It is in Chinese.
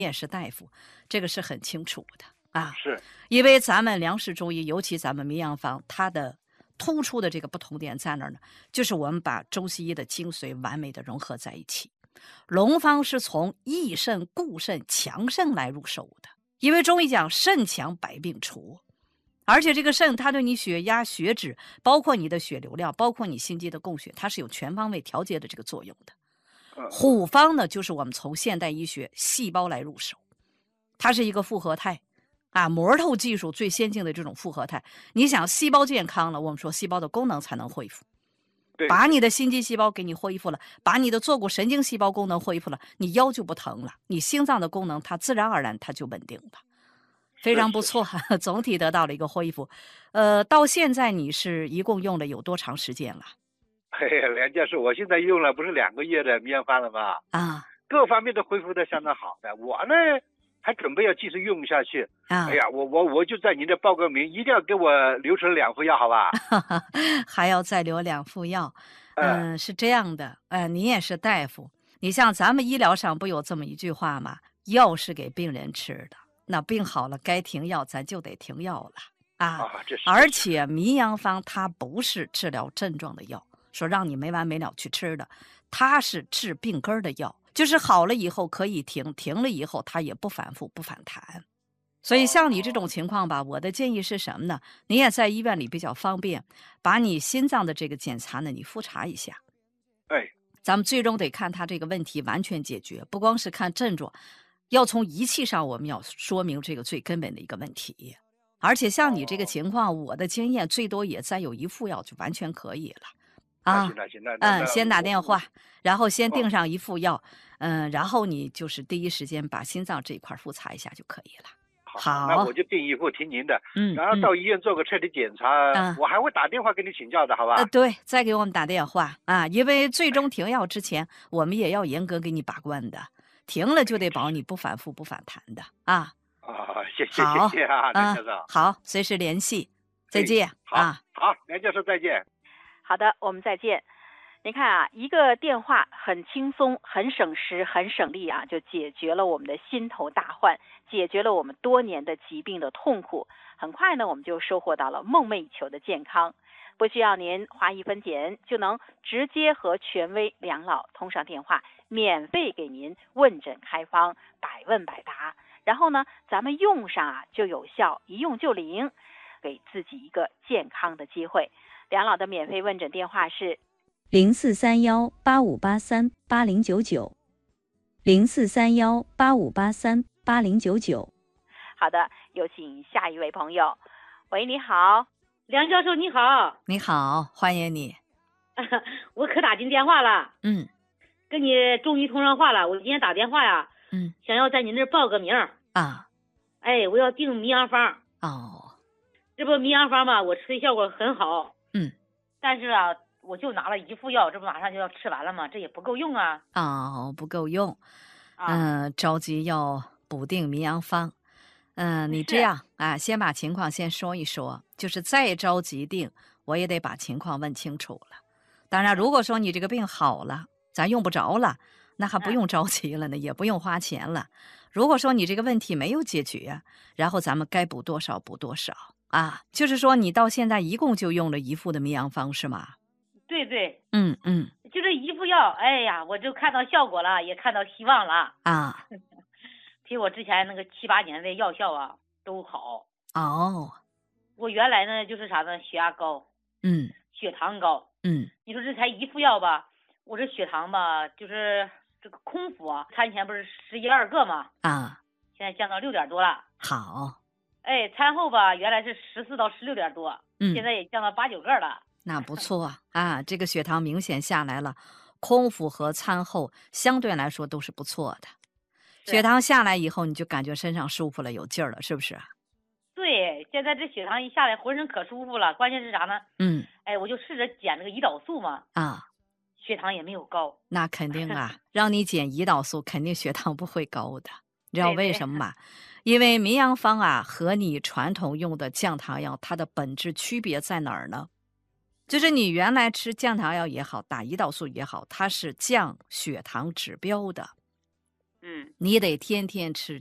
也是大夫，这个是很清楚的啊。 是， 因为咱们梁氏中医，尤其咱们民养方，它的突出的这个不同点在哪儿呢？就是我们把中西医的精髓完美的融合在一起。龙方是从益肾、固肾、强肾来入手的，因为中医讲肾强百病除，而且这个肾它对你血压、血脂，包括你的血流量，包括你心肌的供血，它是有全方位调节的这个作用的。虎方呢，就是我们从现代医学细胞来入手，它是一个复合态啊，膜透技术最先进的这种复合态。你想细胞健康了，我们说细胞的功能才能恢复，把你的心肌细胞给你恢复了，把你的坐骨神经细胞功能恢复了，你腰就不疼了，你心脏的功能它自然而然它就稳定了，非常不错，总体得到了一个恢复。到现在你是一共用了有多长时间了？ 嘿，梁教授，我现在用了不是2个月的秘方了吗？ 啊， 各方面都恢复的相当好的。我呢还准备要继续用下去。哎呀，我就在您这报个名，一定要给我留成2副药，好吧？ 还要再留2副药。是这样的，你也是大夫，你像咱们医疗上不有这么一句话吗？药是给病人吃的，那病好了该停药，咱就得停药了啊。而且迷养方它不是治疗症状的药，说让你没完没了去吃的，它是治病根的药，就是好了以后可以停，停了以后它也不反复不反弹。所以像你这种情况吧，我的建议是什么呢？你也在医院里比较方便，把你心脏的这个检查呢，你复查一下。咱们最终得看他这个问题完全解决，不光是看症状，要从仪器上我们要说明这个最根本的一个问题。而且像你这个情况，我的经验最多也再有1副药就完全可以了。啊，先打电话，然后先订上1副药，然后你就是第一时间把心脏这一块复查一下就可以了。好， 那我就订1副听您的，然后到医院做个彻底检查，我还会打电话给你请教的，好吧？ 对，再给我们打电话啊，因为最终停药之前，我们也要严格给你把关的，停了就得保你不反复不反弹的啊。 谢谢啊，梁教授。 好，随时联系，再见啊。好，梁教授再见。 好的，我们再见。你看啊，一个电话很轻松、很省时、很省力啊，就解决了我们的心头大患，解决了我们多年的疾病的痛苦。很快呢，我们就收获到了梦寐以求的健康，不需要您花1分钱，就能直接和权威梁老通上电话，免费给您问诊开方，百问百答。然后呢，咱们用上啊就有效，一用就灵，给自己一个健康的机会。梁老的免费问诊电话是 043185838099，043185838099。 好的，有请下一位朋友。喂，你好。 梁教授你好。 你好，欢迎你。 我可打进电话了。跟你终于通上话了。我今天打电话呀，想要在您这报个名啊。 我要订迷养方。这不迷养方吧，我吃的效果很好。但是啊，我就拿了1副药，这不马上就要吃完了吗？这也不够用啊。 不够用。着急要补订迷养方。你这样啊，先把情况先说一说，就是再着急订，我也得把情况问清楚了。当然，如果说你这个病好了，咱用不着了，那还不用着急了呢，也不用花钱了。如果说你这个问题没有解决，然后咱们该补多少补多少啊。就是说你到现在一共就用了1副的迷养方是吗？ 对。 就这1副药，哎呀，我就看到效果了，也看到希望了啊。 比我之前那个7、8年的药效啊都好。我原来呢就是啥呢，血压高，血糖高，你说这才1副药吧，我这血糖吧就是这个空腹啊，餐前不是11、12个吗？现在降到6点多了。 好。 餐后吧原来是14到16点多，现在也降到8、9个了。 那不错啊，这个血糖明显下来了，空腹和餐后相对来说都是不错的。血糖下来以后，你就感觉身上舒服了，有劲儿了，是不是？ 对，现在这血糖一下来，浑身可舒服了。关键是啥呢？我就试着减这个胰岛素嘛。血糖也没有高。 那肯定啊，让你减胰岛素，肯定血糖不会高的。你知道为什么吗？因为迷养方啊和你传统用的降糖药，它的本质区别在哪儿呢？就是你原来吃降糖药也好，打胰岛素也好，它是降血糖指标的。 嗯， 你得天天吃。